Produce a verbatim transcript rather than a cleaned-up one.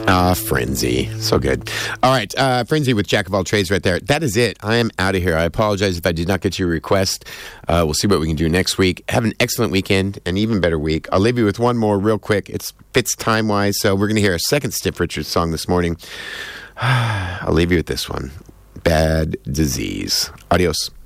Ah, Frenzy. So good. All right. Uh, Frenzy with Jack of All Trades right there. That is it. I am out of here. I apologize if I did not get your request. Uh, we'll see what we can do next week. Have an excellent weekend, an even better week. I'll leave you with one more real quick. It fits time-wise, so we're going to hear a second Stiff Richards song this morning. I'll leave you with this one. Bad Disease. Adios.